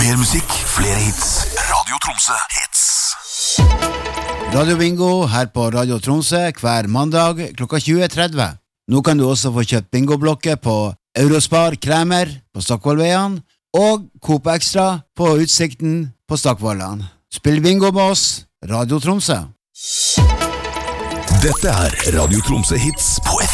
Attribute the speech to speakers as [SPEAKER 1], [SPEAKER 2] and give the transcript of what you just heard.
[SPEAKER 1] Mer musikk, flere hits. Radio Tromsø hits.
[SPEAKER 2] Radio Bingo her på Radio Tromsø hver mandag klokka 20.30. Nå kan du også få kjøpt bingoblokker på Eurospar Kremer på Stokkvollveien og Coop Extra på Utsikten på Stokkvollan. Spill bingo med oss, Radio Tromsø.
[SPEAKER 1] Dette er Radio Tromsø hits på FM.